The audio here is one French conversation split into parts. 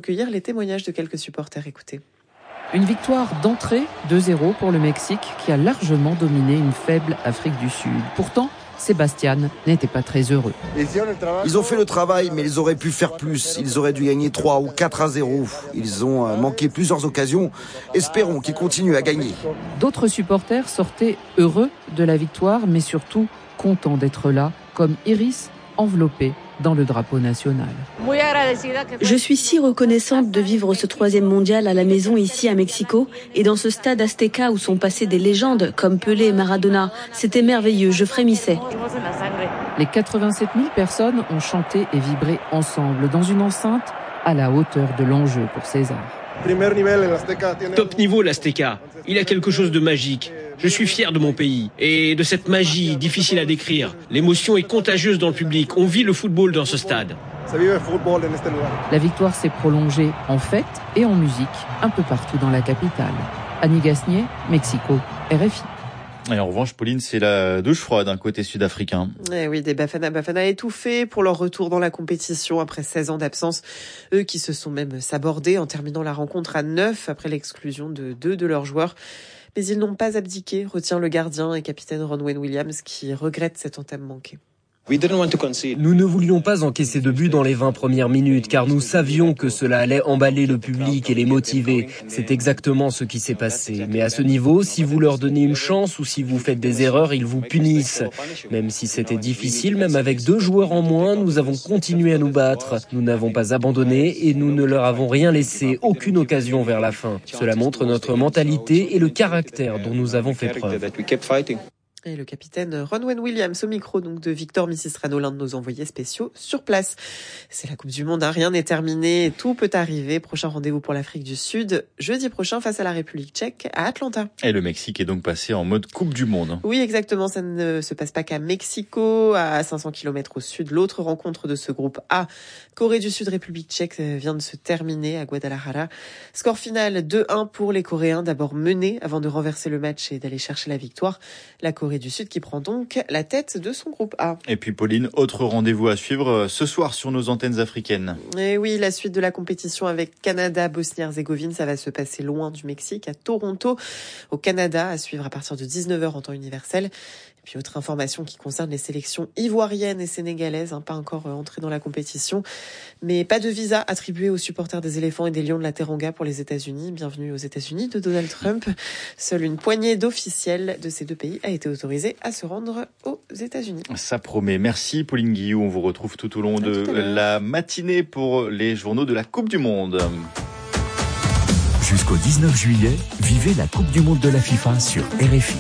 recueillir les témoignages de quelques supporters. Écoutez. Une victoire d'entrée 2-0 pour le Mexique qui a largement dominé une faible Afrique du Sud. Pourtant, Sébastien n'était pas très heureux. Ils ont fait le travail, mais ils auraient pu faire plus. Ils auraient dû gagner 3 ou 4-0. Ils ont manqué plusieurs occasions. Espérons qu'ils continuent à gagner. D'autres supporters sortaient heureux de la victoire, mais surtout contents d'être là, comme Iris, enveloppée dans le drapeau national. Je suis si reconnaissante de vivre ce 3e mondial à la maison ici à Mexico et dans ce stade Azteca où sont passées des légendes comme Pelé et Maradona. C'était merveilleux, je frémissais. Les 87 000 personnes ont chanté et vibré ensemble dans une enceinte à la hauteur de l'enjeu pour César. Top niveau l'Azteca. Il a quelque chose de magique. Je suis fier de mon pays et de cette magie difficile à décrire. L'émotion est contagieuse dans le public. On vit le football dans ce stade. La victoire s'est prolongée en fête et en musique un peu partout dans la capitale. Annie Gasnier, Mexico, RFI. Et en revanche, Pauline, c'est la douche froide côté sud-africain. Eh oui, des Bafana étouffés pour leur retour dans la compétition après 16 ans d'absence. Eux qui se sont même sabordés en terminant la rencontre à 9 après l'exclusion de 2 de leurs joueurs. Mais ils n'ont pas abdiqué, retient le gardien et capitaine Ronwen Williams qui regrette cette entame manquée. Nous ne voulions pas encaisser de but dans les 20 premières minutes car nous savions que cela allait emballer le public et les motiver. C'est exactement ce qui s'est passé. Mais à ce niveau, si vous leur donnez une chance ou si vous faites des erreurs, ils vous punissent. Même si c'était difficile, même avec 2 joueurs en moins, nous avons continué à nous battre. Nous n'avons pas abandonné et nous ne leur avons rien laissé, aucune occasion vers la fin. Cela montre notre mentalité et le caractère dont nous avons fait preuve. Et le capitaine Ronwen Williams au micro donc de Victor Misistrano, l'un de nos envoyés spéciaux sur place. C'est la Coupe du Monde, rien n'est terminé, tout peut arriver. Prochain rendez-vous pour l'Afrique du Sud, jeudi prochain face à la République tchèque à Atlanta. Et le Mexique est donc passé en mode Coupe du Monde. Oui, exactement, ça ne se passe pas qu'à Mexico, à 500 km au sud. L'autre rencontre de ce groupe A, Corée du Sud, République tchèque, vient de se terminer à Guadalajara. Score final 2-1 pour les Coréens, d'abord menés avant de renverser le match et d'aller chercher la victoire. La Corée du Sud qui prend donc la tête de son groupe A. Et puis Pauline, autre rendez-vous à suivre ce soir sur nos antennes africaines. Et oui, la suite de la compétition avec Canada, Bosnie-Herzégovine, ça va se passer loin du Mexique, à Toronto, au Canada, à suivre à partir de 19h en temps universel. Et puis autre information qui concerne les sélections ivoiriennes et sénégalaises, pas encore entrées dans la compétition, mais pas de visa attribué aux supporters des éléphants et des lions de la Teranga pour les États-Unis. Bienvenue aux États-Unis de Donald Trump. Seule une poignée d'officiels de ces 2 pays a été autorisée à se rendre aux États-Unis. Ça promet. Merci Pauline Guillou. On vous retrouve tout au long de la matinée pour les journaux de la Coupe du Monde. Jusqu'au 19 juillet, vivez la Coupe du Monde de la FIFA sur RFI.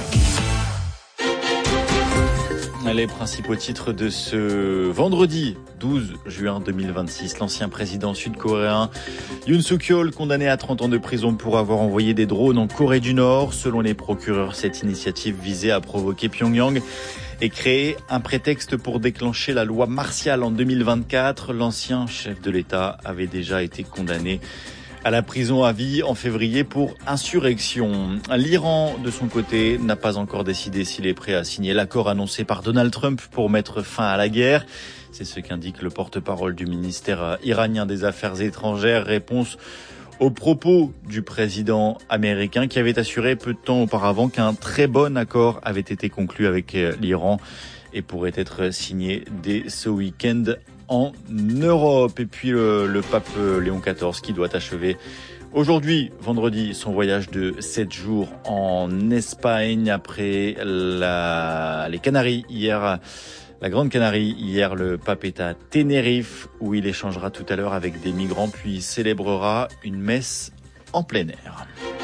Les principaux titres de ce vendredi 12 juin 2026. L'ancien président sud-coréen Yoon Suk-yeol, condamné à 30 ans de prison pour avoir envoyé des drones en Corée du Nord. Selon les procureurs, cette initiative visait à provoquer Pyongyang et créer un prétexte pour déclencher la loi martiale en 2024. L'ancien chef de l'État avait déjà été condamné à la prison à vie en février pour insurrection. L'Iran, de son côté, n'a pas encore décidé s'il est prêt à signer l'accord annoncé par Donald Trump pour mettre fin à la guerre. C'est ce qu'indique le porte-parole du ministère iranien des Affaires étrangères. Réponse aux propos du président américain qui avait assuré peu de temps auparavant qu'un très bon accord avait été conclu avec l'Iran et pourrait être signé dès ce week-end en Europe. Et puis le pape Léon XIV qui doit achever aujourd'hui, vendredi, son voyage de 7 jours en Espagne après les Canaries hier. La Grande Canarie, hier, le pape est à Tenerife où il échangera tout à l'heure avec des migrants puis célébrera une messe en plein air.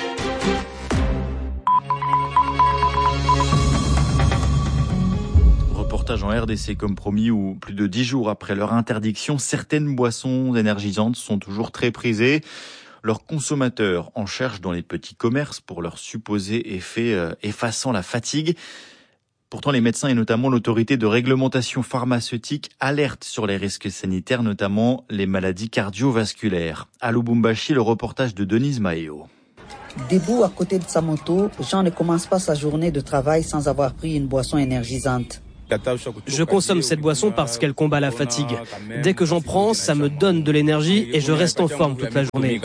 Reportage en RDC comme promis où plus de 10 jours après leur interdiction, certaines boissons énergisantes sont toujours très prisées. Leurs consommateurs en cherchent dans les petits commerces pour leur supposé effet effaçant la fatigue. Pourtant, les médecins et notamment l'autorité de réglementation pharmaceutique alertent sur les risques sanitaires, notamment les maladies cardiovasculaires. À Lubumbashi, le reportage de Denise Maheo. Debout à côté de sa moto, Jean ne commence pas sa journée de travail sans avoir pris une boisson énergisante. Je consomme cette boisson parce qu'elle combat la fatigue. Dès que j'en prends, ça me donne de l'énergie et je reste en forme toute la journée.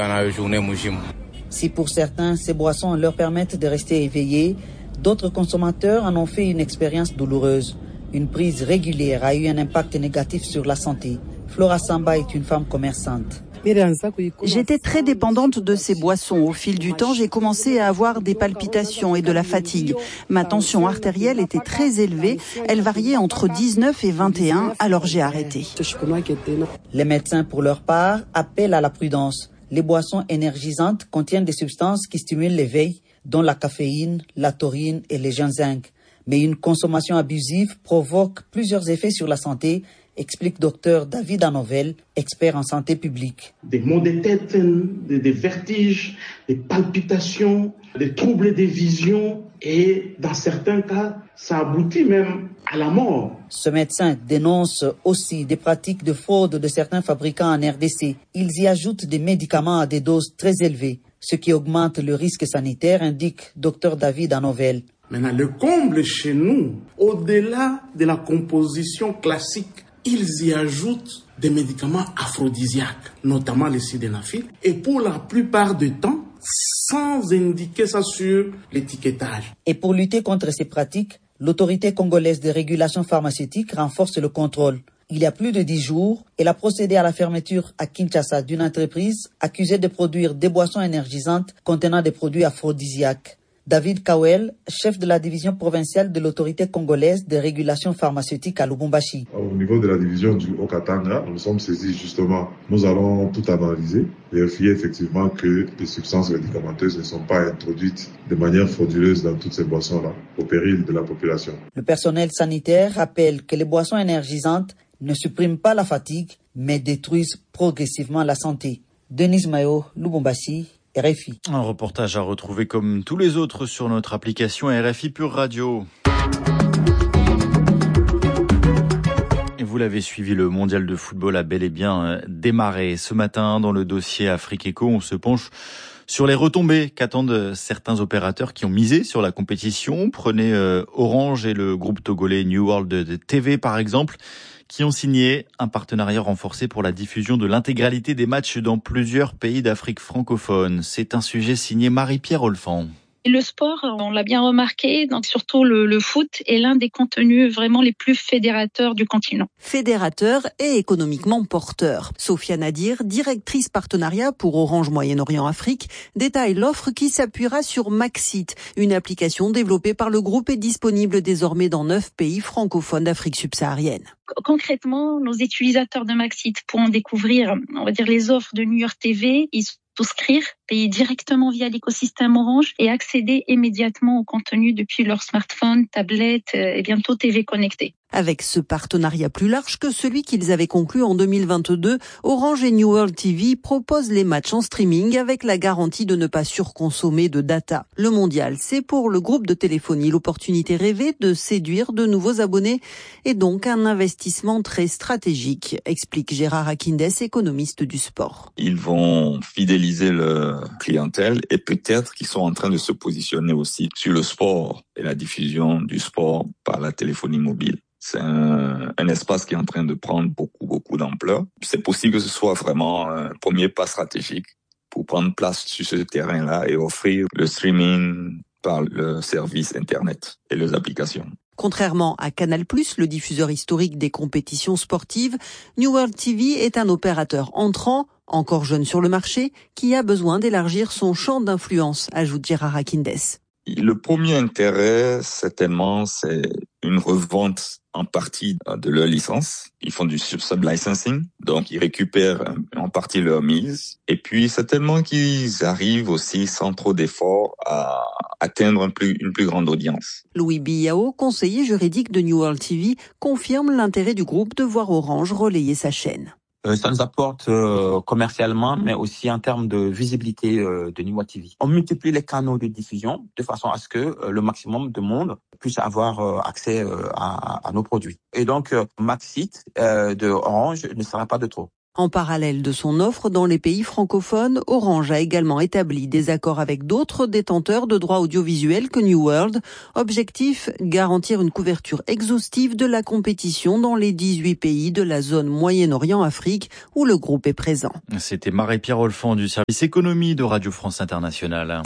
Si pour certains, ces boissons leur permettent de rester éveillés, d'autres consommateurs en ont fait une expérience douloureuse. Une prise régulière a eu un impact négatif sur la santé. Flora Samba est une femme commerçante. J'étais très dépendante de ces boissons. Au fil du temps, j'ai commencé à avoir des palpitations et de la fatigue. Ma tension artérielle était très élevée. Elle variait entre 19 et 21, alors j'ai arrêté. Les médecins, pour leur part, appellent à la prudence. Les boissons énergisantes contiennent des substances qui stimulent l'éveil, dont la caféine, la taurine et le ginseng. Mais une consommation abusive provoque plusieurs effets sur la santé, explique Dr David Anovel, expert en santé publique. Des maux de tête, des vertiges, des palpitations, des troubles des visions et dans certains cas, ça aboutit même à la mort. Ce médecin dénonce aussi des pratiques de fraude de certains fabricants en RDC. Ils y ajoutent des médicaments à des doses très élevées, ce qui augmente le risque sanitaire, indique Dr David Anovel. Maintenant, le comble chez nous, au-delà de la composition classique, ils y ajoutent des médicaments aphrodisiaques, notamment le sildenafil, et pour la plupart du temps, sans indiquer ça sur l'étiquetage. Et pour lutter contre ces pratiques, l'autorité congolaise de régulation pharmaceutique renforce le contrôle. Il y a plus de 10 jours, elle a procédé à la fermeture à Kinshasa d'une entreprise accusée de produire des boissons énergisantes contenant des produits aphrodisiaques. David Kawel, chef de la division provinciale de l'autorité congolaise de régulation pharmaceutique à Lubumbashi. Au niveau de la division du Haut-Katanga, nous sommes saisis justement. Nous allons tout analyser, vérifier effectivement que les substances médicamenteuses ne sont pas introduites de manière frauduleuse dans toutes ces boissons-là, au péril de la population. Le personnel sanitaire rappelle que les boissons énergisantes ne suppriment pas la fatigue, mais détruisent progressivement la santé. Denis Mayo, Lubumbashi, RFI. Un reportage à retrouver comme tous les autres sur notre application RFI Pure Radio. Et vous l'avez suivi, le mondial de football a bel et bien démarré. Ce matin, dans le dossier Afrique Eco, on se penche sur les retombées qu'attendent certains opérateurs qui ont misé sur la compétition. Prenez Orange et le groupe togolais New World TV par exemple, qui ont signé un partenariat renforcé pour la diffusion de l'intégralité des matchs dans plusieurs pays d'Afrique francophone. C'est un sujet signé Marie-Pierre Olfan. Le sport, on l'a bien remarqué, donc surtout le foot est l'un des contenus vraiment les plus fédérateurs du continent. Fédérateur et économiquement porteur. Sophia Nadir, directrice partenariat pour Orange Moyen-Orient Afrique, détaille l'offre qui s'appuiera sur Maxit, une application développée par le groupe et disponible désormais dans 9 pays francophones d'Afrique subsaharienne. Concrètement, nos utilisateurs de Maxit pourront découvrir, on va dire, les offres de New York TV, souscrire, payer directement via l'écosystème Orange et accéder immédiatement au contenu depuis leur smartphone, tablette et bientôt TV connectée. Avec ce partenariat plus large que celui qu'ils avaient conclu en 2022, Orange et New World TV proposent les matchs en streaming avec la garantie de ne pas surconsommer de data. Le mondial, c'est pour le groupe de téléphonie l'opportunité rêvée de séduire de nouveaux abonnés et donc un investissement très stratégique, explique Gérard Akindes, économiste du sport. Ils vont fidéliser leur clientèle et peut-être qu'ils sont en train de se positionner aussi sur le sport et la diffusion du sport par la téléphonie mobile. C'est un espace qui est en train de prendre beaucoup d'ampleur. C'est possible que ce soit vraiment un premier pas stratégique pour prendre place sur ce terrain-là et offrir le streaming par le service Internet et les applications. Contrairement à Canal+, le diffuseur historique des compétitions sportives, New World TV est un opérateur entrant, encore jeune sur le marché, qui a besoin d'élargir son champ d'influence, ajoute Gérard Akindes. Le premier intérêt, certainement, c'est une revente en partie de leur licence. Ils font du sub-licensing, donc ils récupèrent en partie leur mise. Et puis, certainement qu'ils arrivent aussi, sans trop d'efforts, à atteindre une plus grande audience. Louis Billao, conseiller juridique de New World TV, confirme l'intérêt du groupe de voir Orange relayer sa chaîne. Ça nous apporte commercialement, mais aussi en termes de visibilité de New World TV. On multiplie les canaux de diffusion de façon à ce que le maximum de monde puisse avoir accès à nos produits. Et donc, Maxit de Orange ne sera pas de trop. En parallèle de son offre dans les pays francophones, Orange a également établi des accords avec d'autres détenteurs de droits audiovisuels que New World. Objectif, garantir une couverture exhaustive de la compétition dans les 18 pays de la zone Moyen-Orient-Afrique où le groupe est présent. C'était Marie-Pierre Olfan du service économie de Radio France Internationale.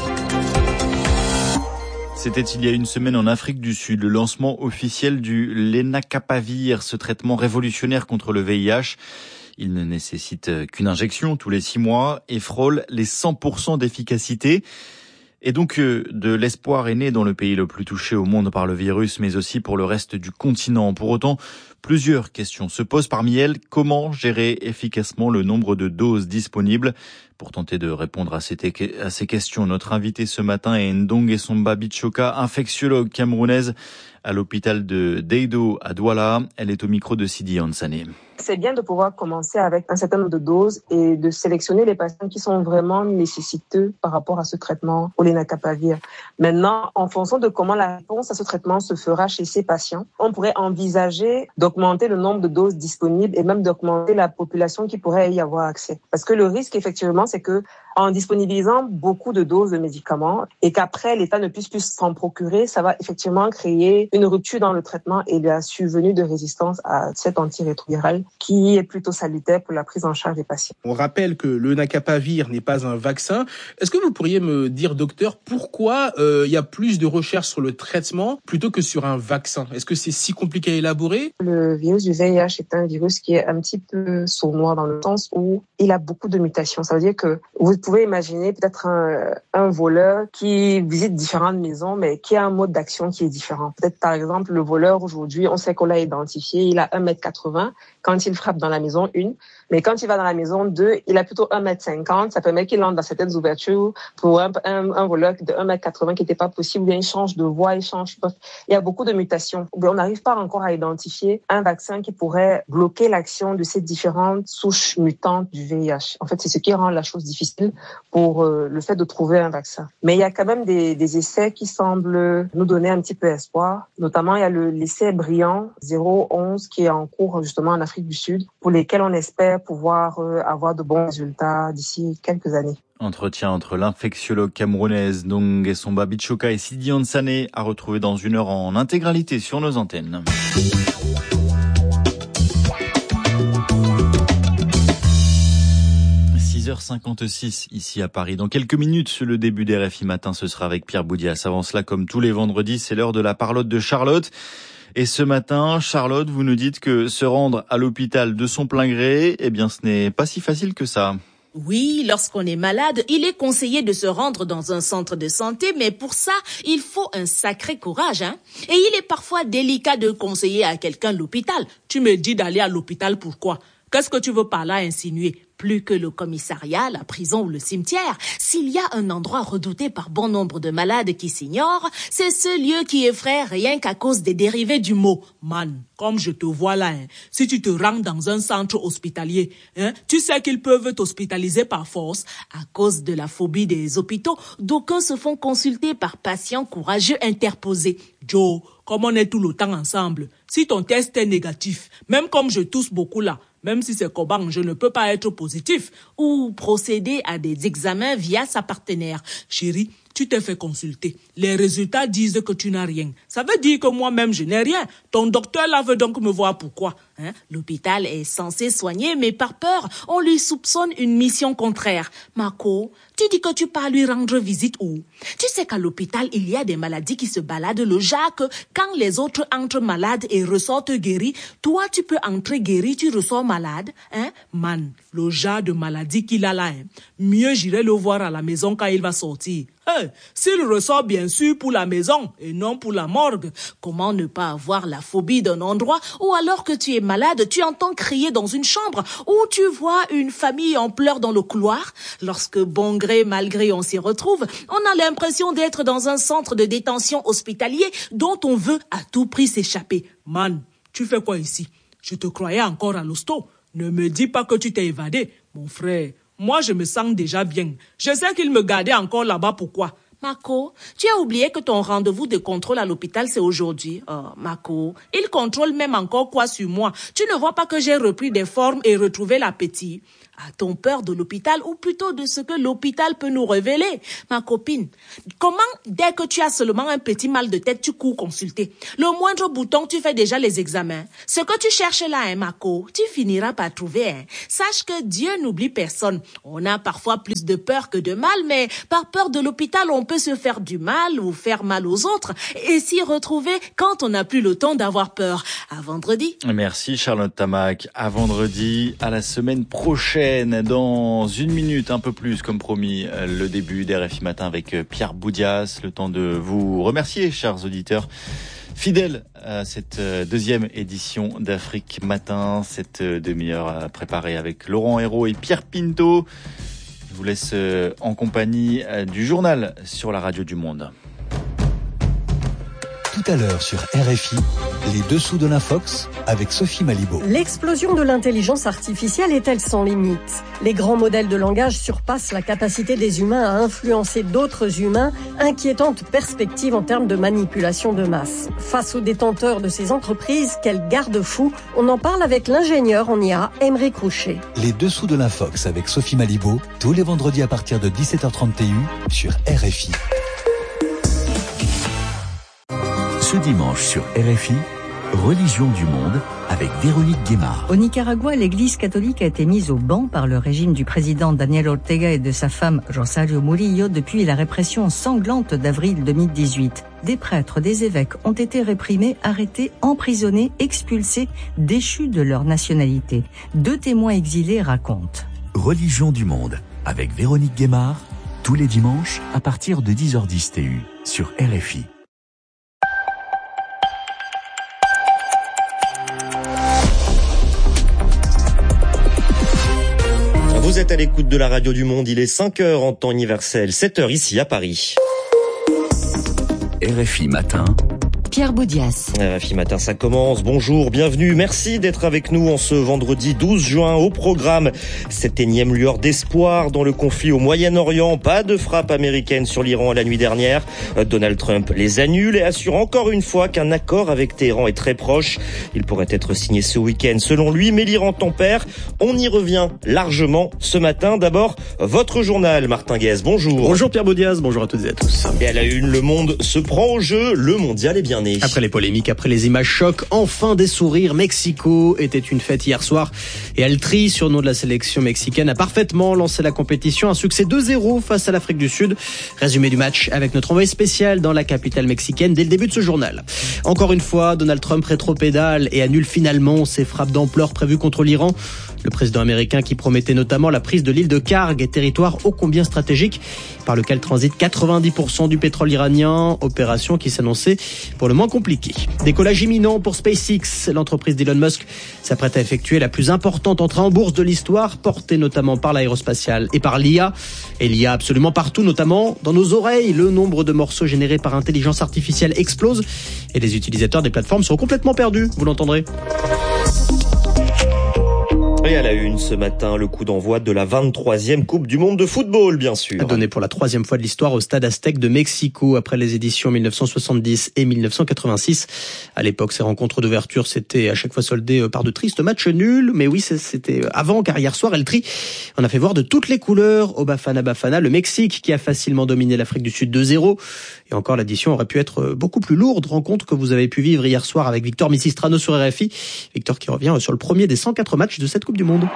C'était il y a une semaine en Afrique du Sud, le lancement officiel du Lenacapavir, ce traitement révolutionnaire contre le VIH. Il ne nécessite qu'une injection tous les 6 mois et frôle les 100% d'efficacité. Et donc de l'espoir est né dans le pays le plus touché au monde par le virus, mais aussi pour le reste du continent. Pour autant, plusieurs questions se posent. Parmi elles, comment gérer efficacement le nombre de doses disponibles? Pour tenter de répondre à ces questions, notre invitée ce matin est Ndongue Somba Bichoka, infectiologue camerounaise à l'hôpital de Deido à Douala. Elle est au micro de Sidi Ansane. C'est bien de pouvoir commencer avec un certain nombre de doses et de sélectionner les patients qui sont vraiment nécessiteux par rapport à ce traitement au Lenacapavir. Maintenant, en fonction de comment la réponse à ce traitement se fera chez ces patients, on pourrait envisager d'augmenter le nombre de doses disponibles et même d'augmenter la population qui pourrait y avoir accès. Parce que le risque, effectivement, c'est que en disponibilisant beaucoup de doses de médicaments et qu'après l'État ne puisse plus s'en procurer, ça va effectivement créer une rupture dans le traitement et la survenue de résistance à cet antirétroviral qui est plutôt salutaire pour la prise en charge des patients. On rappelle que le Lenacapavir n'est pas un vaccin. Est-ce que vous pourriez me dire, docteur, pourquoi il y a plus de recherches sur le traitement plutôt que sur un vaccin? Est-ce que c'est si compliqué à élaborer? Le virus du VIH est un virus qui est un petit peu sournois dans le sens où il a beaucoup de mutations. Ça veut dire que vous pouvez imaginer peut-être un voleur qui visite différentes maisons, mais qui a un mode d'action qui est différent. Peut-être, par exemple, le voleur, aujourd'hui, on sait qu'on l'a identifié, il a 1m80 quand il frappe dans la maison 1, mais quand il va dans la maison 2, il a plutôt 1m50. Ça permet qu'il entre dans certaines ouvertures pour un voleur de 1m80 qui n'était pas possible, ou bien il change de voix, il change. Il y a beaucoup de mutations. On n'arrive pas encore à identifier un vaccin qui pourrait bloquer l'action de ces différentes souches mutantes du VIH. En fait, c'est ce qui rend la chose difficile pour le fait de trouver un vaccin. Mais il y a quand même des essais qui semblent nous donner un petit peu espoir. Notamment, il y a l'essai Brillant 011 qui est en cours justement en Afrique du Sud, pour lesquels on espère pouvoir avoir de bons résultats d'ici quelques années. Entretien entre l'infectiologue camerounaise Ndongue Somba Bichoka et Sidi Ansane à retrouver dans 1 heure en intégralité sur nos antennes. – 6h56 ici à Paris. Dans quelques minutes, le début des RFI Matin, ce sera avec Pierre Boudias. Avant cela, comme tous les vendredis, c'est l'heure de la parlotte de Charlotte. Et ce matin, Charlotte, vous nous dites que se rendre à l'hôpital de son plein gré, eh bien, ce n'est pas si facile que ça. Oui, lorsqu'on est malade, il est conseillé de se rendre dans un centre de santé, mais pour ça, il faut un sacré courage, hein. Et il est parfois délicat de conseiller à quelqu'un l'hôpital. Tu me dis d'aller à l'hôpital, pourquoi? Qu'est-ce que tu veux par là insinuer? Plus que le commissariat, la prison ou le cimetière, s'il y a un endroit redouté par bon nombre de malades qui s'ignorent, c'est ce lieu qui effraie rien qu'à cause des dérivés du mot « man ». Comme je te vois là, hein, si tu te rends dans un centre hospitalier, hein, tu sais qu'ils peuvent t'hospitaliser par force à cause de la phobie des hôpitaux. D'aucuns se font consulter par patients courageux interposés. Joe, comme on est tout le temps ensemble, si ton test est négatif, même comme je tousse beaucoup là, même si c'est Coban, je ne peux pas être positif, ou procéder à des examens via sa partenaire. Chérie, tu t'es fait consulter. Les résultats disent que tu n'as rien. Ça veut dire que moi-même, je n'ai rien. Ton docteur là veut donc me voir pourquoi. Hein? L'hôpital est censé soigner, mais par peur, on lui soupçonne une mission contraire. Marco, tu dis que tu pars lui rendre visite où? Tu sais qu'à l'hôpital, il y a des maladies qui se baladent le Jacques. Quand les autres entrent malades et ressortent guéris, toi, tu peux entrer guéri, tu ressors malade. Hein? Man, le genre de maladie qu'il a là, hein. Mieux j'irai le voir à la maison quand il va sortir. Hey, s'il ressort bien sûr pour la maison et non pour la morgue. Comment ne pas avoir la phobie d'un endroit où alors que tu es malade, tu entends crier dans une chambre, ou tu vois une famille en pleurs dans le couloir? Lorsque bon gré, mal gré, on s'y retrouve, on a l'impression d'être dans un centre de détention hospitalier dont on veut à tout prix s'échapper. Man, tu fais quoi ici? Je te croyais encore à l'hosto. Ne me dis pas que tu t'es évadé, mon frère. Moi, je me sens déjà bien. Je sais qu'il me gardait encore là-bas. Pourquoi? Marco, tu as oublié que ton rendez-vous de contrôle à l'hôpital, c'est aujourd'hui. Oh, Marco, il contrôle même encore quoi sur moi? Tu ne vois pas que j'ai repris des formes et retrouvé l'appétit? A-t-on peur de l'hôpital ou plutôt de ce que l'hôpital peut nous révéler? Ma copine, comment dès que tu as seulement un petit mal de tête, tu cours consulter? Le moindre bouton, tu fais déjà les examens. Ce que tu cherches là, Marco, tu finiras par trouver. Sache que Dieu n'oublie personne. On a parfois plus de peur que de mal, mais par peur de l'hôpital, on peut se faire du mal ou faire mal aux autres et s'y retrouver quand on n'a plus le temps d'avoir peur. À vendredi. Merci Charlotte Tamac. À vendredi, à la semaine prochaine. Dans une minute, un peu plus, comme promis, le début d'RFI Matin avec Pierre Boudias. Le temps de vous remercier, chers auditeurs, fidèles à cette deuxième édition d'Afrique Matin. Cette demi-heure préparée avec Laurent Hérault et Pierre Pinto. Je vous laisse en compagnie du journal sur la radio du Monde. Tout à l'heure sur RFI, les dessous de l'Infox avec Sophie Malibaud. L'explosion de l'intelligence artificielle est-elle sans limite? Les grands modèles de langage surpassent la capacité des humains à influencer d'autres humains, inquiétante perspective en termes de manipulation de masse. Face aux détenteurs de ces entreprises, quel garde-fou? On en parle avec l'ingénieur en IA, Aymeric Roucher. Les dessous de l'Infox avec Sophie Malibaud, tous les vendredis à partir de 17h30 TU sur RFI. Ce dimanche sur RFI, Religion du monde avec Véronique Guémard. Au Nicaragua, l'église catholique a été mise au ban par le régime du président Daniel Ortega et de sa femme Rosario Murillo depuis la répression sanglante d'avril 2018. Des prêtres, des évêques ont été réprimés, arrêtés, emprisonnés, expulsés, déchus de leur nationalité. 2 témoins exilés racontent. Religion du monde avec Véronique Guémard, tous les dimanches à partir de 10h10 TU sur RFI. Vous êtes à l'écoute de la radio du Monde, il est 5h en temps universel, 7h ici à Paris. RFI Matin. Pierre Boudias. RFI Matin, ça commence. Bonjour, bienvenue. Merci d'être avec nous en ce vendredi 12 juin. Au programme, cette énième lueur d'espoir dans le conflit au Moyen-Orient. Pas de frappe américaine sur l'Iran la nuit dernière. Donald Trump les annule et assure encore une fois qu'un accord avec Téhéran est très proche. Il pourrait être signé ce week-end selon lui, mais l'Iran tempère. On y revient largement ce matin. D'abord, votre journal, Martin Guez. Bonjour. Bonjour Pierre Boudias, bonjour à toutes et à tous. Et à la une, le monde se prend au jeu. Le mondial est bien né. Après les polémiques, après les images chocs, enfin des sourires. Mexico était une fête hier soir et Altri, surnom de la sélection mexicaine, a parfaitement lancé la compétition. Un succès 2-0 face à l'Afrique du Sud. Résumé du match avec notre envoyé spécial dans la capitale mexicaine dès le début de ce journal. Encore une fois, Donald Trump rétropédale et annule finalement ses frappes d'ampleur prévues contre l'Iran. Le président américain qui promettait notamment la prise de l'île de Karg, territoire ô combien stratégique par lequel transite 90% du pétrole iranien, opération qui s'annonçait pour le moins compliquée. Décollage imminent pour SpaceX, l'entreprise d'Elon Musk s'apprête à effectuer la plus importante entrée en bourse de l'histoire, portée notamment par l'aérospatiale et par l'IA. Et l'IA absolument partout, notamment dans nos oreilles. Le nombre de morceaux générés par intelligence artificielle explose et les utilisateurs des plateformes sont complètement perdus, vous l'entendrez. Et à la une ce matin, le coup d'envoi de la 23e Coupe du Monde de football, bien sûr. Donné pour la 3e fois de l'histoire au Stade Aztec de Mexico après les éditions 1970 et 1986. À l'époque, ces rencontres d'ouverture s'étaient à chaque fois soldées par de tristes matchs nuls. Mais oui, c'était avant, car hier soir, El Tri en a fait voir de toutes les couleurs au Bafana Bafana. Le Mexique qui a facilement dominé l'Afrique du Sud 2-0. Et encore, l'addition aurait pu être beaucoup plus lourde. Rencontre que vous avez pu vivre hier soir avec Victor Missistrano sur RFI. Victor qui revient sur le premier des 104 matchs de cette Coupe du Monde.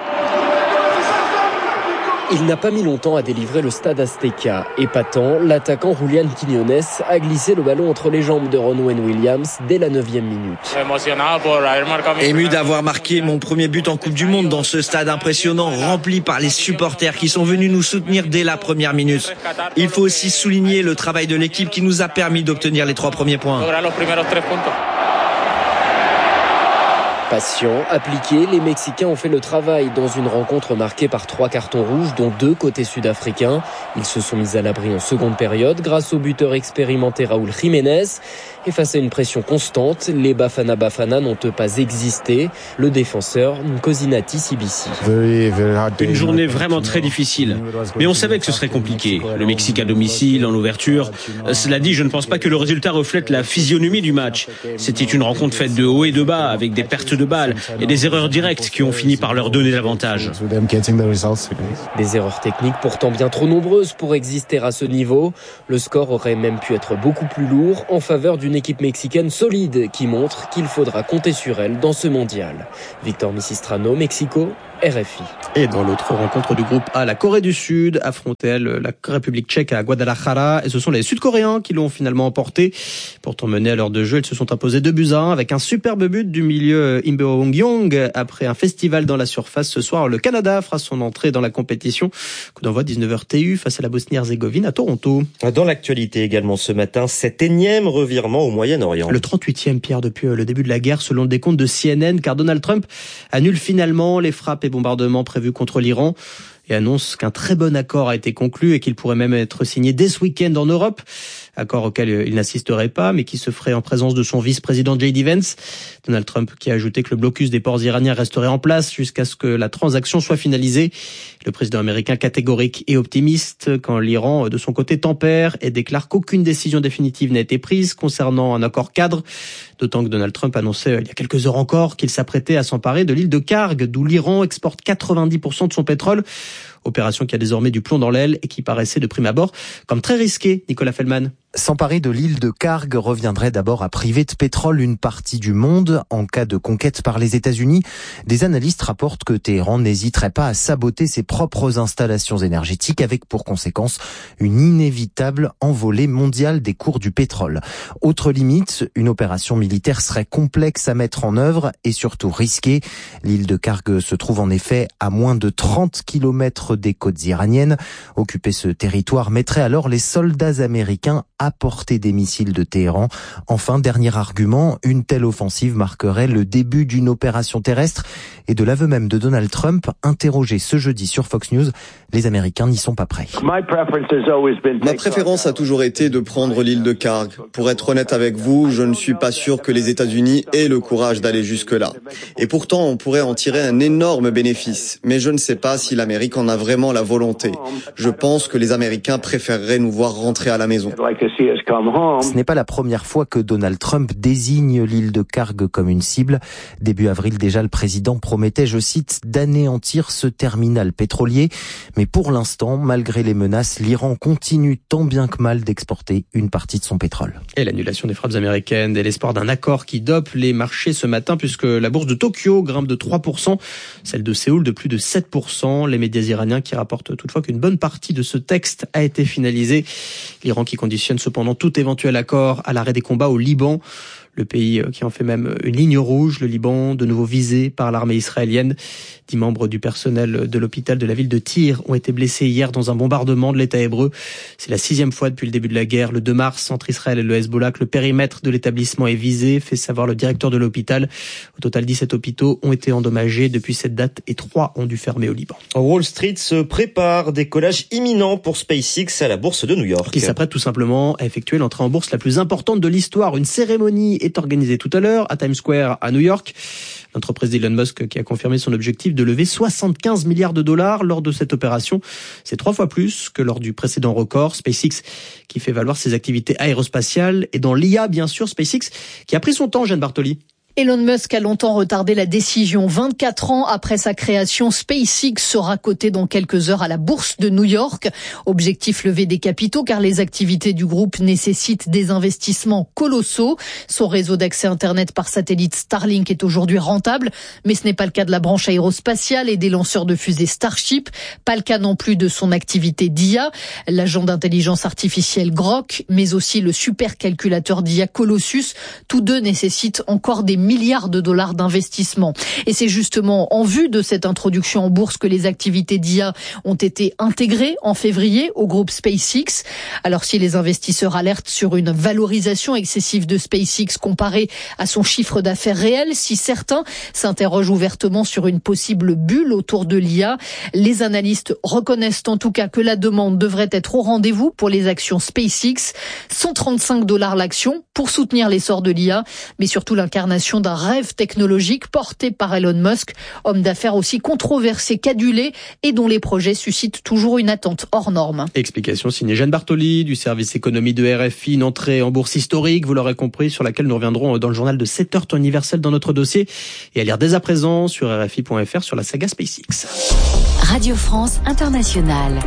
Il n'a pas mis longtemps à délivrer le Stade Azteca. Épatant, l'attaquant Julián Quiñones a glissé le ballon entre les jambes de Ronwen Williams dès la 9e minute. Ému d'avoir marqué mon premier but en Coupe du Monde dans ce stade impressionnant, rempli par les supporters qui sont venus nous soutenir dès la première minute. Il faut aussi souligner le travail de l'équipe qui nous a permis d'obtenir les 3 premiers points. Patients, appliqués, les Mexicains ont fait le travail dans une rencontre marquée par 3 cartons rouges, dont 2 côté sud-africain. Ils se sont mis à l'abri en seconde période grâce au buteur expérimenté Raúl Jiménez. Et face à une pression constante, les Bafana n'ont pas existé. Le défenseur Nkosinati Sibisi. Une journée vraiment très difficile. Mais on savait que ce serait compliqué. Le Mexique à domicile, en ouverture. Cela dit, je ne pense pas que le résultat reflète la physionomie du match. C'était une rencontre faite de haut et de bas, avec des pertes de balles et des erreurs directes qui ont fini par leur donner l'avantage. Des erreurs techniques pourtant bien trop nombreuses pour exister à ce niveau. Le score aurait même pu être beaucoup plus lourd en faveur d'une équipe mexicaine solide qui montre qu'il faudra compter sur elle dans ce mondial. Victor Misistrano, Mexico, RFI. Et dans l'autre rencontre du groupe A, la Corée du Sud affrontait la République tchèque à Guadalajara et ce sont les Sud-Coréens qui l'ont finalement emporté. Pourtant menés à l'heure de jeu, ils se sont imposés 2-1 avec un superbe but du milieu Im Beong-young. Après un festival dans la surface ce soir, le Canada fera son entrée dans la compétition. Coup d'envoi 19h TU face à la Bosnie-Herzégovine à Toronto. Dans l'actualité également ce matin, cet énième revirement au Moyen-Orient. Le 38e, Pierre, depuis le début de la guerre selon le décompte de CNN, car Donald Trump annule finalement les frappes et bombardements prévus contre l'Iran et annonce qu'un très bon accord a été conclu et qu'il pourrait même être signé dès ce week-end en Europe. Accord auquel il n'assisterait pas, mais qui se ferait en présence de son vice-président J.D. Vance. Donald Trump qui a ajouté que le blocus des ports iraniens resterait en place jusqu'à ce que la transaction soit finalisée. Le président américain catégorique et optimiste quand l'Iran, de son côté, tempère et déclare qu'aucune décision définitive n'a été prise concernant un accord cadre. D'autant que Donald Trump annonçait il y a quelques heures encore qu'il s'apprêtait à s'emparer de l'île de Kharg, d'où l'Iran exporte 90% de son pétrole. Opération qui a désormais du plomb dans l'aile et qui paraissait de prime abord comme très risquée, Nicolas Feldman. S'emparer de l'île de Kharg reviendrait d'abord à priver de pétrole une partie du monde en cas de conquête par les États-Unis. Des analystes rapportent que Téhéran n'hésiterait pas à saboter ses propres installations énergétiques avec pour conséquence une inévitable envolée mondiale des cours du pétrole. Autre limite, une opération militaire serait complexe à mettre en œuvre et surtout risquée. L'île de Kharg se trouve en effet à moins de 30 km des côtes iraniennes. Occuper ce territoire mettrait alors les soldats américains à portée des missiles de Téhéran. Enfin, dernier argument, une telle offensive marquerait le début d'une opération terrestre et de l'aveu même de Donald Trump, interrogé ce jeudi sur Fox News, les Américains n'y sont pas prêts. Ma préférence a toujours été de prendre l'île de Kharg. Pour être honnête avec vous, je ne suis pas sûr que les États-Unis aient le courage d'aller jusque-là. Et pourtant, on pourrait en tirer un énorme bénéfice. Mais je ne sais pas si l'Amérique en a vraiment la volonté. Je pense que les Américains préféreraient nous voir rentrer à la maison. Ce n'est pas la première fois que Donald Trump désigne l'île de Kharg comme une cible. Début avril déjà, le président promettait, je cite, d'anéantir ce terminal pétrolier. Mais pour l'instant, malgré les menaces, l'Iran continue tant bien que mal d'exporter une partie de son pétrole. Et l'annulation des frappes américaines et l'espoir d'un accord qui dope les marchés ce matin puisque la bourse de Tokyo grimpe de 3%, celle de Séoul de plus de 7%. Les médias iraniens qui rapportent toutefois qu'une bonne partie de ce texte a été finalisée. L'Iran qui conditionne cependant tout éventuel accord à l'arrêt des combats au Liban. Le pays qui en fait même une ligne rouge, le Liban, de nouveau visé par l'armée israélienne. 10 membres du personnel de l'hôpital de la ville de Tyr ont été blessés hier dans un bombardement de l'État hébreu. C'est la 6e fois depuis le début de la guerre, le 2 mars, entre Israël et le Hezbollah, que le périmètre de l'établissement est visé, fait savoir le directeur de l'hôpital. Au total, 17 hôpitaux ont été endommagés depuis cette date et 3 ont dû fermer au Liban. Wall Street se prépare, décollage imminent pour SpaceX à la bourse de New York. Qui s'apprête tout simplement à effectuer l'entrée en bourse la plus importante de l'histoire. Une cérémonie est organisée tout à l'heure à Times Square à New York. L'entreprise d'Elon Musk qui a confirmé son objectif de lever 75 milliards de dollars lors de cette opération. C'est 3 fois plus que lors du précédent record. SpaceX qui fait valoir ses activités aérospatiales et dans l'IA bien sûr. SpaceX qui a pris son temps, Jeanne Bartoli. Elon Musk a longtemps retardé la décision. 24 ans après sa création, SpaceX sera coté dans quelques heures à la bourse de New York. Objectif, lever des capitaux car les activités du groupe nécessitent des investissements colossaux. Son réseau d'accès Internet par satellite Starlink est aujourd'hui rentable, mais ce n'est pas le cas de la branche aérospatiale et des lanceurs de fusées Starship. Pas le cas non plus de son activité d'IA, l'agent d'intelligence artificielle Grok, mais aussi le supercalculateur d'IA Colossus. Tous deux nécessitent encore des milliards de dollars d'investissement. Et c'est justement en vue de cette introduction en bourse que les activités d'IA ont été intégrées en février au groupe SpaceX. Alors si les investisseurs alertent sur une valorisation excessive de SpaceX comparée à son chiffre d'affaires réel, si certains s'interrogent ouvertement sur une possible bulle autour de l'IA, les analystes reconnaissent en tout cas que la demande devrait être au rendez-vous pour les actions SpaceX. 135 $ l'action pour soutenir l'essor de l'IA, mais surtout l'incarnation d'un rêve technologique porté par Elon Musk, homme d'affaires aussi controversé qu'adulé et dont les projets suscitent toujours une attente hors norme. Explication signée Jeanne Bartoli du service économie de RFI, une entrée en bourse historique, vous l'aurez compris, sur laquelle nous reviendrons dans le journal de 7h temps universel dans notre dossier et à lire dès à présent sur RFI.fr sur la saga SpaceX. Radio France Internationale.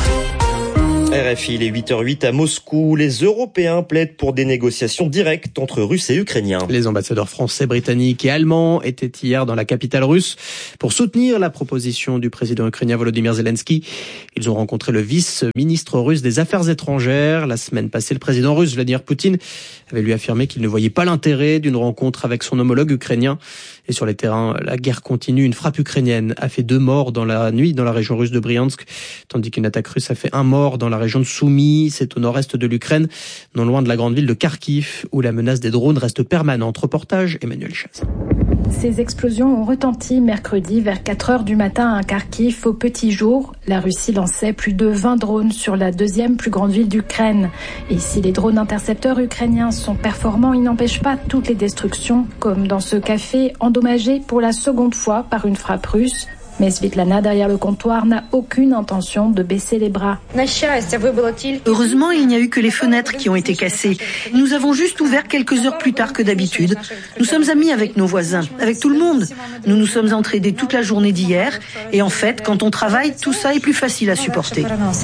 RFI, il est 8h08 à Moscou. Les Européens plaident pour des négociations directes entre Russes et Ukrainiens. Les ambassadeurs français, britanniques et allemands étaient hier dans la capitale russe pour soutenir la proposition du président ukrainien Volodymyr Zelensky. Ils ont rencontré le vice-ministre russe des Affaires étrangères. La semaine passée, le président russe Vladimir Poutine avait lui affirmé qu'il ne voyait pas l'intérêt d'une rencontre avec son homologue ukrainien. Et sur les terrains, la guerre continue. Une frappe ukrainienne a fait 2 morts dans la nuit dans la région russe de Bryansk, tandis qu'une attaque russe a fait 1 mort dans la région de Soumy. C'est au nord-est de l'Ukraine, non loin de la grande ville de Kharkiv, où la menace des drones reste permanente. Reportage Emmanuel Chaz. Ces explosions ont retenti mercredi vers 4h du matin à Kharkiv au petit jour. La Russie lançait plus de 20 drones sur la 2e plus grande ville d'Ukraine. Et si les drones intercepteurs ukrainiens sont performants, ils n'empêchent pas toutes les destructions, comme dans ce café endommagé pour la seconde fois par une frappe russe. Mais Svitlana, derrière le comptoir, n'a aucune intention de baisser les bras. Heureusement, il n'y a eu que les fenêtres qui ont été cassées. Nous avons juste ouvert quelques heures plus tard que d'habitude. Nous sommes amis avec nos voisins, avec tout le monde. Nous nous sommes entraînés toute la journée d'hier. Et en fait, quand on travaille, tout ça est plus facile à supporter.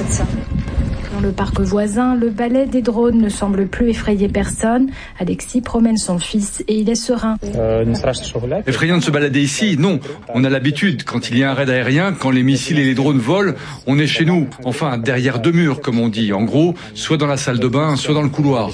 Dans le parc voisin, le balai des drones ne semble plus effrayer personne. Alexis promène son fils et il est serein. Effrayant de se balader ici? Non. On a l'habitude. Quand il y a un raid aérien, quand les missiles et les drones volent, on est chez nous. Enfin, derrière 2 murs, comme on dit. En gros, soit dans la salle de bain, soit dans le couloir.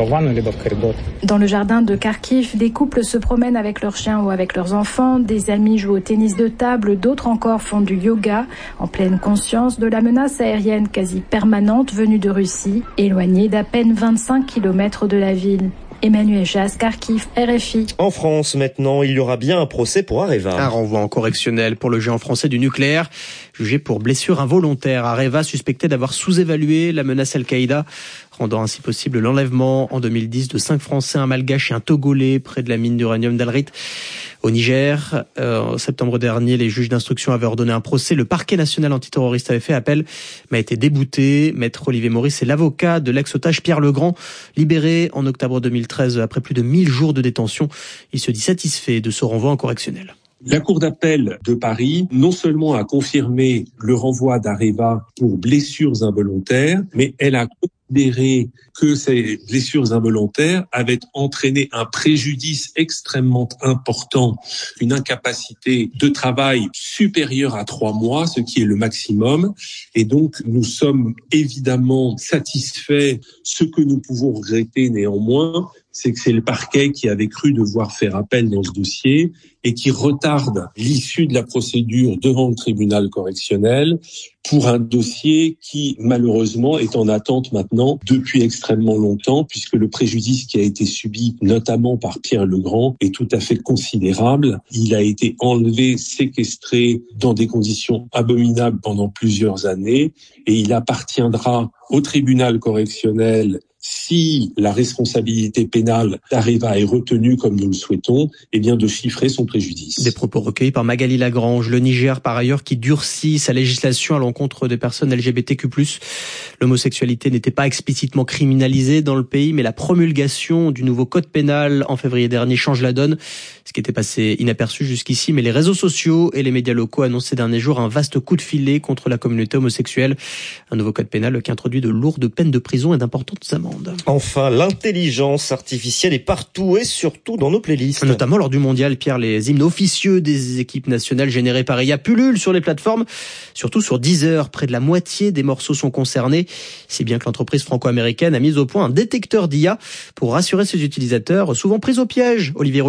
Dans le jardin de Kharkiv, des couples se promènent avec leurs chiens ou avec leurs enfants. Des amis jouent au tennis de table. D'autres encore font du yoga, en pleine conscience de la menace aérienne quasi permanente venue de Russie, éloignée d'à peine 25 km de la ville. Emmanuel Chaz, Kharkiv, RFI. En France, maintenant, il y aura bien un procès pour Areva. Un renvoi en correctionnel pour le géant français du nucléaire, jugé pour blessure involontaire. Areva suspecté d'avoir sous-évalué la menace Al-Qaïda, rendant ainsi possible l'enlèvement en 2010 de 5 Français, un Malgache et un Togolais près de la mine d'uranium d'Al-Rit au Niger. En septembre dernier, les juges d'instruction avaient ordonné un procès. Le parquet national antiterroriste avait fait appel, mais a été débouté. Maître Olivier Maurice est l'avocat de l'ex-otage Pierre Legrand, libéré en octobre 2013 après plus de 1000 jours de détention. Il se dit satisfait de ce renvoi en correctionnel. La Cour d'appel de Paris, non seulement a confirmé le renvoi d'Areva pour blessures involontaires, mais elle a considéré que ces blessures involontaires avaient entraîné un préjudice extrêmement important, une incapacité de travail supérieure à 3 mois, ce qui est le maximum. Et donc, nous sommes évidemment satisfaits. Ce que nous pouvons regretter néanmoins, c'est que c'est le parquet qui avait cru devoir faire appel dans ce dossier et qui retarde l'issue de la procédure devant le tribunal correctionnel pour un dossier qui, malheureusement, est en attente maintenant depuis extrêmement longtemps, puisque le préjudice qui a été subi, notamment par Pierre Legrand, est tout à fait considérable. Il a été enlevé, séquestré dans des conditions abominables pendant plusieurs années, et il appartiendra au tribunal correctionnel, si la responsabilité pénale d'Areva est retenue comme nous le souhaitons, eh bien de chiffrer son préjudice. Des propos recueillis par Magali Lagrange. Le Niger, par ailleurs, qui durcit sa législation à l'encontre des personnes LGBTQ+. L'homosexualité n'était pas explicitement criminalisée dans le pays, mais la promulgation du nouveau code pénal en février dernier change la donne, ce qui était passé inaperçu jusqu'ici. Mais les réseaux sociaux et les médias locaux annonçaient ces derniers jours un vaste coup de filet contre la communauté homosexuelle. Un nouveau code pénal qui introduit de lourdes peines de prison et d'importantes amendes. Enfin, l'intelligence artificielle est partout et surtout dans nos playlists. Notamment lors du mondial, Pierre, les hymnes officieux des équipes nationales générés par IA pullulent sur les plateformes, surtout sur Deezer. Près de la moitié des morceaux sont concernés, si bien que l'entreprise franco-américaine a mis au point un détecteur d'IA pour rassurer ses utilisateurs, souvent pris au piège. Olivier Roger.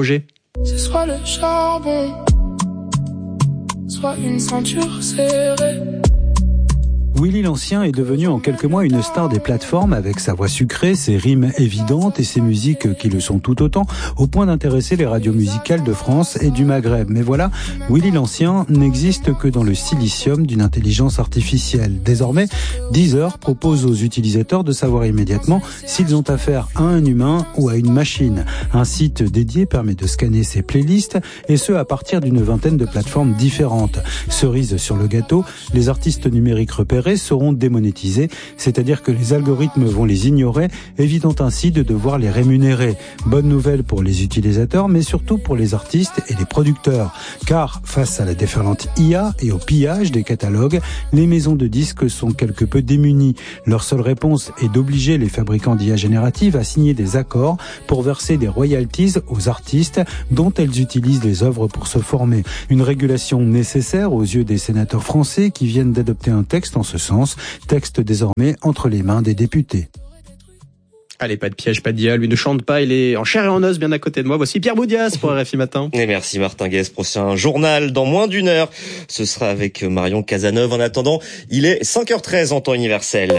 C'est soit le charbon, soit une ceinture serrée. Willy l'Ancien est devenu en quelques mois une star des plateformes avec sa voix sucrée, ses rimes évidentes et ses musiques qui le sont tout autant, au point d'intéresser les radios musicales de France et du Maghreb. Mais voilà, Willy l'Ancien n'existe que dans le silicium d'une intelligence artificielle. Désormais, Deezer propose aux utilisateurs de savoir immédiatement s'ils ont affaire à un humain ou à une machine. Un site dédié permet de scanner ses playlists et ce à partir d'une vingtaine de plateformes différentes. Cerise sur le gâteau, les artistes numériques repérés seront démonétisés, c'est-à-dire que les algorithmes vont les ignorer, évitant ainsi de devoir les rémunérer. Bonne nouvelle pour les utilisateurs, mais surtout pour les artistes et les producteurs. Car, face à la déferlante IA et au pillage des catalogues, les maisons de disques sont quelque peu démunies. Leur seule réponse est d'obliger les fabricants d'IA générative à signer des accords pour verser des royalties aux artistes dont elles utilisent les œuvres pour se former. Une régulation nécessaire aux yeux des sénateurs français qui viennent d'adopter un texte en ce sens, texte désormais entre les mains des députés. Allez, pas de piège, pas de dia, lui ne chante pas, il est en chair et en os bien à côté de moi. Voici Pierre Boudias pour RFI Matin. Et merci Martin Guez, prochain journal dans moins d'une heure. Ce sera avec Marion Cazeneuve. En attendant, il est 5h13 en temps universel.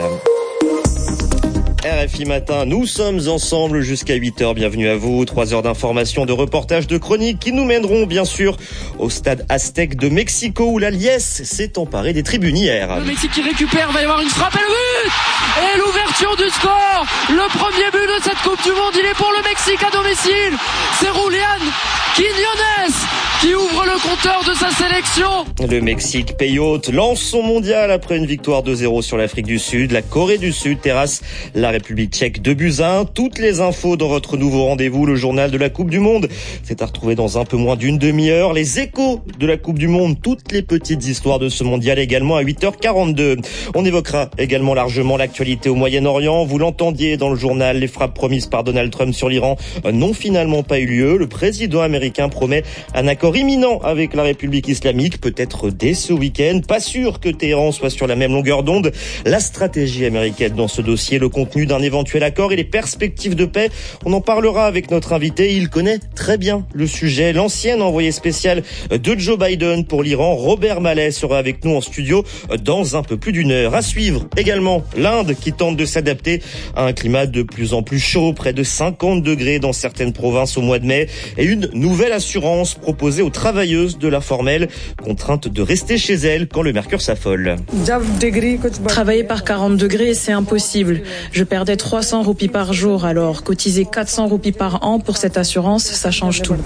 RFI Matin, nous sommes ensemble jusqu'à 8h. Bienvenue à vous. 3 heures d'information, de reportages, de chroniques qui nous mèneront bien sûr au stade Aztec de Mexico où la liesse s'est emparée des tribunes hier. Le Mexique qui récupère, va y avoir une frappe et le but et l'ouverture du score. Le premier but de cette Coupe du Monde, il est pour le Mexique à domicile. C'est Julián Quiñones qui ouvre le compteur de sa sélection. Le Mexique, pays hôte, lance son mondial après une victoire 2-0 sur l'Afrique du Sud. La Corée du Sud terrasse la République tchèque 2-1. Toutes les infos dans votre nouveau rendez-vous, le journal de la Coupe du Monde. C'est à retrouver dans un peu moins d'une demi-heure. Les échos de la Coupe du Monde, toutes les petites histoires de ce mondial également à 8h42. On évoquera également largement l'actualité au Moyen-Orient. Vous l'entendiez dans le journal, les frappes promises par Donald Trump sur l'Iran n'ont finalement pas eu lieu. Le président américain promet un accord imminent avec la République islamique, peut-être dès ce week-end. Pas sûr que Téhéran soit sur la même longueur d'onde. La stratégie américaine dans ce dossier, le contenu d'un éventuel accord et les perspectives de paix. On en parlera avec notre invité. Il connaît très bien le sujet. L'ancien envoyé spécial de Joe Biden pour l'Iran, Robert Mallet, sera avec nous en studio dans un peu plus d'une heure. À suivre également l'Inde qui tente de s'adapter à un climat de plus en plus chaud, près de 50 degrés dans certaines provinces au mois de mai, et une nouvelle assurance proposée aux travailleuses de la formelle, contraintes de rester chez elles quand le mercure s'affole. Travailler par 40 degrés, c'est impossible. Je perdais 300 roupies par jour, alors cotiser 400 roupies par an pour cette assurance, ça change tout.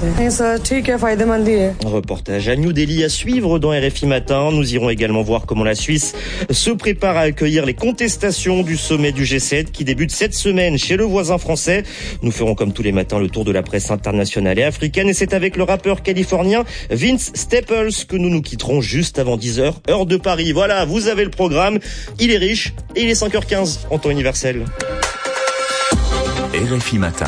Reportage à New Delhi à suivre dans RFI Matin. Nous irons également voir comment la Suisse se prépare à accueillir les contestations du sommet du G7 qui débute cette semaine chez le voisin français. Nous ferons comme tous les matins le tour de la presse internationale et africaine, et c'est avec le rappeur californien Vince Staples que nous nous quitterons juste avant 10h, heure de Paris. Voilà, vous avez le programme. Il est riche et il est 5h15 en temps universel. RFI Matin.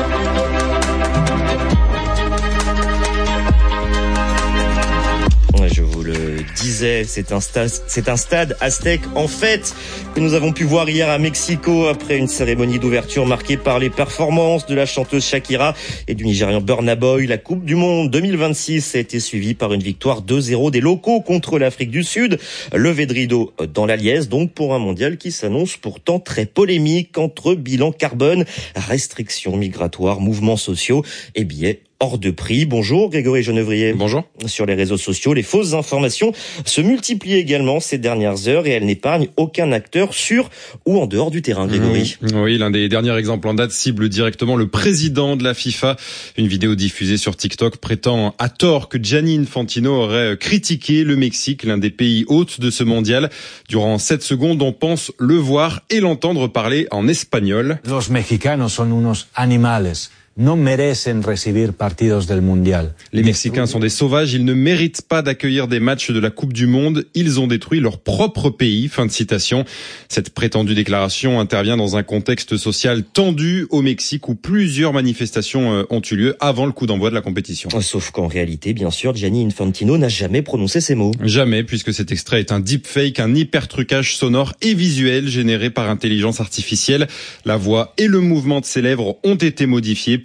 Je vous le disais, c'est un stade Aztec en fête que nous avons pu voir hier à Mexico après une cérémonie d'ouverture marquée par les performances de la chanteuse Shakira et du Nigérian Burna Boy. La Coupe du Monde 2026 a été suivie par une victoire 2-0 des locaux contre l'Afrique du Sud. Levé de rideau dans la liesse, donc pour un mondial qui s'annonce pourtant très polémique entre bilan carbone, restrictions migratoires, mouvements sociaux et billets hors de prix. Bonjour Grégory Genevrier. Bonjour. Sur les réseaux sociaux, les fausses informations se multiplient également ces dernières heures et elles n'épargnent aucun acteur sur ou en dehors du terrain, Grégory. Oui, l'un des derniers exemples en date cible directement le président de la FIFA. Une vidéo diffusée sur TikTok prétend à tort que Gianni Infantino aurait critiqué le Mexique, l'un des pays hôtes de ce mondial. Durant 7 secondes, on pense le voir et l'entendre parler en espagnol. Los mexicanos son unos animales. No merecen recibir partidos del mundial. Les Mexicains sont des sauvages, ils ne méritent pas d'accueillir des matchs de la Coupe du Monde, ils ont détruit leur propre pays. Fin de citation. Cette prétendue déclaration intervient dans un contexte social tendu au Mexique où plusieurs manifestations ont eu lieu avant le coup d'envoi de la compétition. Sauf qu'en réalité, bien sûr, Gianni Infantino n'a jamais prononcé ces mots. Jamais, puisque cet extrait est un deepfake, un hypertrucage sonore et visuel généré par intelligence artificielle. La voix et le mouvement de ses lèvres ont été modifiés pour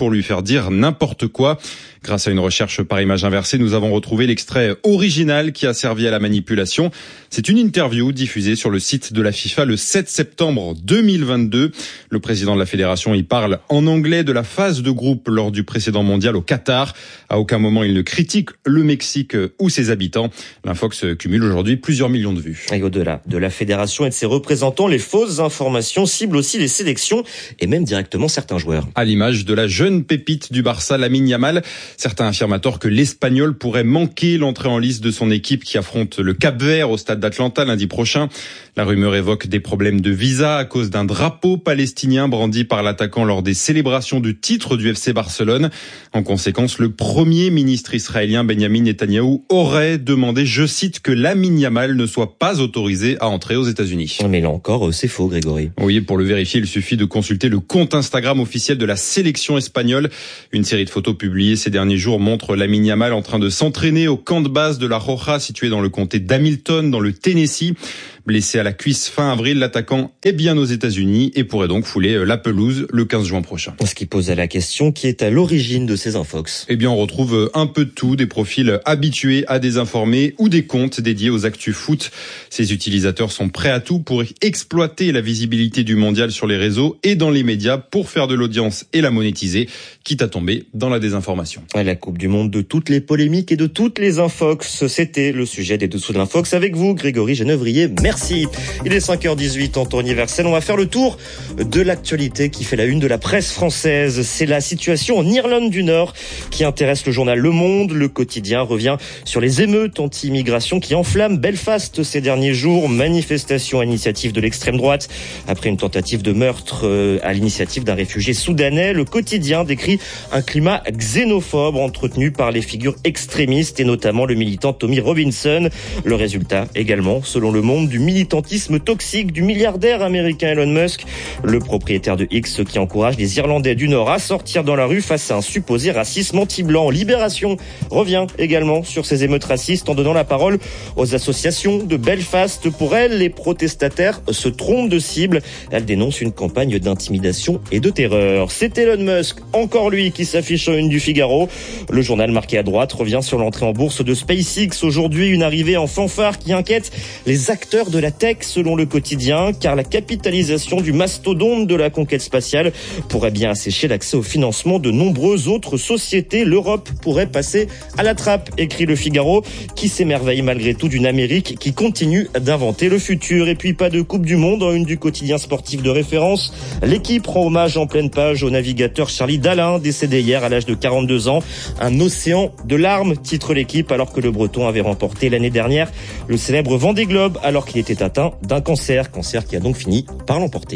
pour lui faire dire n'importe quoi. Grâce à une recherche par image inversée, nous avons retrouvé l'extrait original qui a servi à la manipulation. C'est une interview diffusée sur le site de la FIFA le 7 septembre 2022. Le président de la fédération y parle en anglais de la phase de groupe lors du précédent mondial au Qatar. À aucun moment il ne critique le Mexique ou ses habitants. L'Infox cumule aujourd'hui plusieurs millions de vues. Et au-delà de la fédération et de ses représentants, les fausses informations ciblent aussi les sélections et même directement certains joueurs. À l'image de la jeune pépite du Barça, Lamine Yamal. Certains affirment à tort que l'Espagnol pourrait manquer l'entrée en lice de son équipe qui affronte le Cap-Vert au stade d'Atlanta lundi prochain. La rumeur évoque des problèmes de visa à cause d'un drapeau palestinien brandi par l'attaquant lors des célébrations du titre du FC Barcelone. En conséquence, le premier ministre israélien Benjamin Netanyahou aurait demandé, je cite, que Lamine Yamal ne soit pas autorisé à entrer aux États-Unis. Mais là encore, c'est faux, Grégory. Oui, pour le vérifier, il suffit de consulter le compte Instagram officiel de la sélection espagnole. Une série de photos publiées ces derniers jours montre Lamine Yamal en train de s'entraîner au camp de base de la Roja, situé dans le comté d'Hamilton, dans le Tennessee. Blessé à la cuisse fin avril, l'attaquant est bien aux États-Unis et pourrait donc fouler la pelouse le 15 juin prochain. Ce qui pose à la question qui est à l'origine de ces infox. Eh bien, on retrouve un peu de tout, des profils habitués à désinformer ou des comptes dédiés aux actus foot. Ces utilisateurs sont prêts à tout pour exploiter la visibilité du mondial sur les réseaux et dans les médias pour faire de l'audience et la monétiser, quitte à tomber dans la désinformation. La Coupe du Monde de toutes les polémiques et de toutes les infox, c'était le sujet des dessous de l'infox avec vous, Grégory Genevrier. Merci. Il est 5h18 en temps universel. On va faire le tour de l'actualité qui fait la une de la presse française. C'est la situation en Irlande du Nord qui intéresse le journal Le Monde. Le quotidien revient sur les émeutes anti-immigration qui enflamment Belfast ces derniers jours. Manifestation à l'initiative de l'extrême droite après une tentative de meurtre à l'initiative d'un réfugié soudanais. Le quotidien décrit un climat xénophobe entretenu par les figures extrémistes et notamment le militant Tommy Robinson. Le résultat également, selon Le Monde, du militantisme toxique du milliardaire américain Elon Musk, le propriétaire de X, qui encourage les Irlandais du Nord à sortir dans la rue face à un supposé racisme anti-blanc. Libération revient également sur ces émeutes racistes en donnant la parole aux associations de Belfast. Pour elle, les protestataires se trompent de cible. Elle dénonce une campagne d'intimidation et de terreur. C'est Elon Musk, encore lui, qui s'affiche en une du Figaro. Le journal marqué à droite revient sur l'entrée en bourse de SpaceX. Aujourd'hui, une arrivée en fanfare qui inquiète les acteurs de la tech, selon le quotidien, car la capitalisation du mastodonte de la conquête spatiale pourrait bien assécher l'accès au financement de nombreuses autres sociétés. L'Europe pourrait passer à la trappe, écrit le Figaro, qui s'émerveille malgré tout d'une Amérique qui continue d'inventer le futur. Et puis pas de Coupe du Monde en une du quotidien sportif de référence. L'équipe rend hommage en pleine page au navigateur Charlie Dalin, décédé hier à l'âge de 42 ans. Un océan de larmes, titre l'équipe, alors que le Breton avait remporté l'année dernière le célèbre Vendée Globe alors qu'il était atteint d'un cancer qui a donc fini par l'emporter.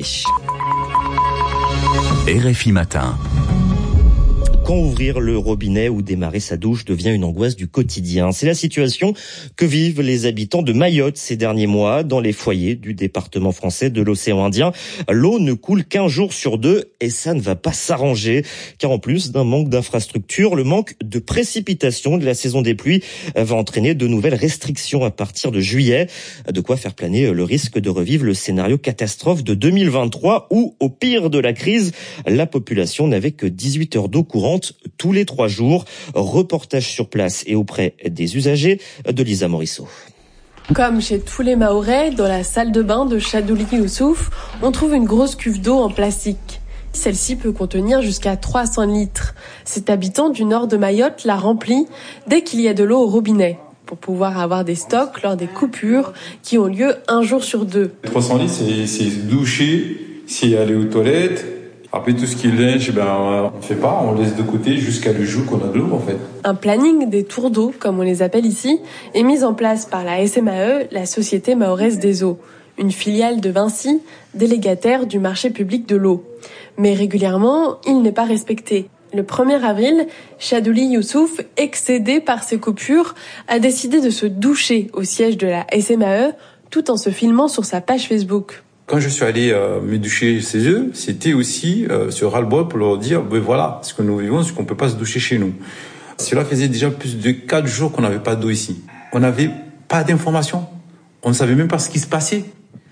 RFI Matin. Quand ouvrir le robinet ou démarrer sa douche devient une angoisse du quotidien. C'est la situation que vivent les habitants de Mayotte ces derniers mois dans les foyers du département français de l'océan Indien. L'eau ne coule qu'un jour sur deux et ça ne va pas s'arranger car en plus d'un manque d'infrastructures, le manque de précipitations de la saison des pluies va entraîner de nouvelles restrictions à partir de juillet. De quoi faire planer le risque de revivre le scénario catastrophe de 2023 où, au pire de la crise, la population n'avait que 18 heures d'eau courante tous les 3 jours. Reportage sur place et auprès des usagers de Lisa Morisseau. Comme chez tous les Mahorais, dans la salle de bain de Chadouli Youssouf, on trouve une grosse cuve d'eau en plastique. Celle-ci peut contenir jusqu'à 300 litres. Cet habitant du nord de Mayotte la remplit dès qu'il y a de l'eau au robinet, pour pouvoir avoir des stocks lors des coupures qui ont lieu un jour sur 2. 300 litres, c'est doucher, c'est aller aux toilettes. Après, tout ce qui est linge, on ne fait pas, on laisse de côté jusqu'à le jour qu'on a de l'eau, en fait. Un planning des tours d'eau, comme on les appelle ici, est mis en place par la SMAE, la Société Mahoraise des Eaux, une filiale de Vinci, délégataire du marché public de l'eau. Mais régulièrement, il n'est pas respecté. Le 1er avril, Chadouli Youssouf, excédé par ces coupures, a décidé de se doucher au siège de la SMAE, tout en se filmant sur sa page Facebook. Quand je suis allé me doucher chez eux, c'était aussi ce ras-le-bol pour leur dire, voilà, ce que nous vivons, c'est qu'on peut pas se doucher chez nous. Cela faisait déjà plus de 4 jours qu'on n'avait pas d'eau ici. On n'avait pas d'informations. On ne savait même pas ce qui se passait.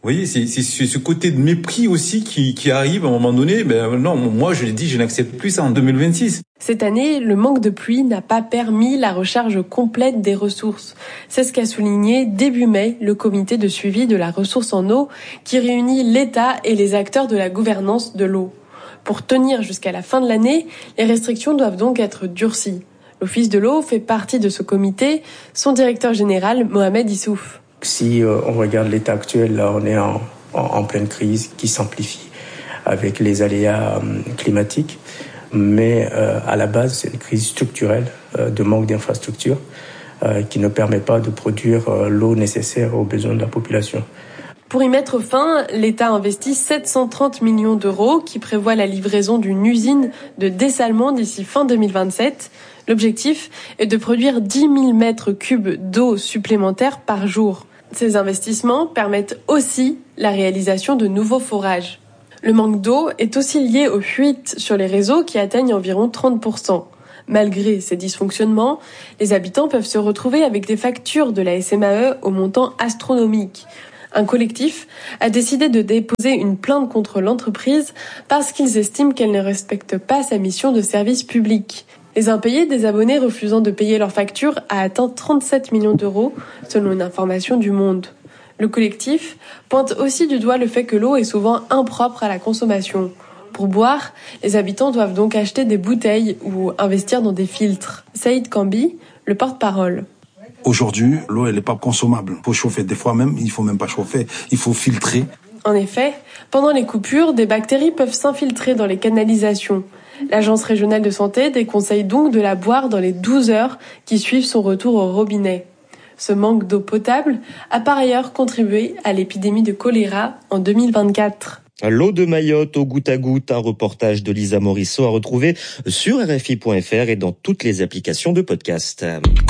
Vous voyez, c'est ce côté de mépris aussi qui arrive à un moment donné. Non, moi je l'ai dit, je n'accepte plus ça en 2026. Cette année, le manque de pluie n'a pas permis la recharge complète des ressources. C'est ce qu'a souligné début mai le comité de suivi de la ressource en eau qui réunit l'État et les acteurs de la gouvernance de l'eau. Pour tenir jusqu'à la fin de l'année, les restrictions doivent donc être durcies. L'Office de l'eau fait partie de ce comité, son directeur général Mohamed Issouf. Si on regarde l'état actuel, là, on est en pleine crise qui s'amplifie avec les aléas climatiques. Mais à la base, c'est une crise structurelle de manque d'infrastructures qui ne permet pas de produire l'eau nécessaire aux besoins de la population. Pour y mettre fin, l'État investit 730 millions d'euros qui prévoit la livraison d'une usine de dessalement d'ici fin 2027. L'objectif est de produire 10 000 mètres cubes d'eau supplémentaires par jour. Ces investissements permettent aussi la réalisation de nouveaux forages. Le manque d'eau est aussi lié aux fuites sur les réseaux qui atteignent environ 30%. Malgré ces dysfonctionnements, les habitants peuvent se retrouver avec des factures de la SMAE au montant astronomique. Un collectif a décidé de déposer une plainte contre l'entreprise parce qu'ils estiment qu'elle ne respecte pas sa mission de service public. Les impayés des abonnés refusant de payer leurs factures a atteint 37 millions d'euros, selon une information du Monde. Le collectif pointe aussi du doigt le fait que l'eau est souvent impropre à la consommation. Pour boire, les habitants doivent donc acheter des bouteilles ou investir dans des filtres. Saïd Kambi, le porte-parole. Aujourd'hui, l'eau, elle n'est pas consommable. Il faut chauffer. Des fois même, il faut même pas chauffer. Il faut filtrer. En effet, pendant les coupures, des bactéries peuvent s'infiltrer dans les canalisations. L'Agence régionale de santé déconseille donc de la boire dans les 12 heures qui suivent son retour au robinet. Ce manque d'eau potable a par ailleurs contribué à l'épidémie de choléra en 2024. L'eau de Mayotte au goutte à goutte, un reportage de Lisa Morisseau à retrouver sur RFI.fr et dans toutes les applications de podcast.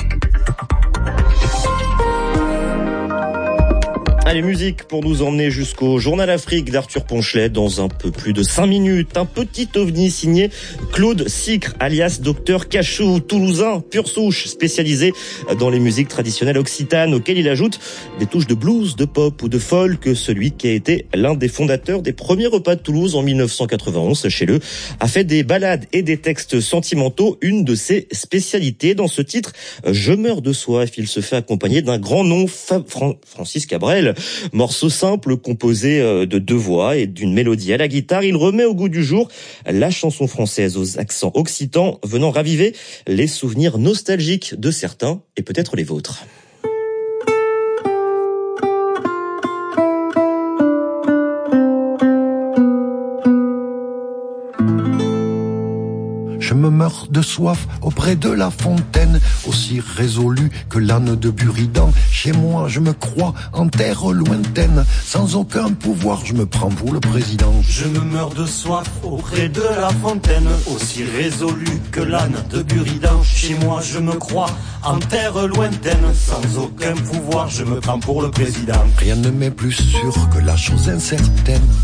Allez, musique pour nous emmener jusqu'au Journal Afrique d'Arthur Ponchelet dans un peu plus de 5 minutes. Un petit ovni signé Claude Sicre, alias Docteur Cachou, toulousain, pure souche, spécialisé dans les musiques traditionnelles occitanes, auxquelles il ajoute des touches de blues, de pop ou de folk. Celui qui a été l'un des fondateurs des premiers repas de Toulouse en 1991 chez eux a fait des ballades et des textes sentimentaux une de ses spécialités. Dans ce titre, Je meurs de soif, il se fait accompagner d'un grand nom, Francis Cabrel. Morceau simple composé de 2 voix et d'une mélodie à la guitare, il remet au goût du jour la chanson française aux accents occitans, venant raviver les souvenirs nostalgiques de certains et peut-être les vôtres. Je me meurs de soif auprès de la fontaine, aussi résolu que l'âne de Buridan. Chez moi, je me crois en terre lointaine, sans aucun pouvoir, je me prends pour le président. Je me meurs de soif auprès de la fontaine, aussi résolu que l'âne de Buridan. Chez moi, je me crois en terre lointaine, sans aucun pouvoir, je me prends pour le président. Rien ne m'est plus sûr que la chose incertaine.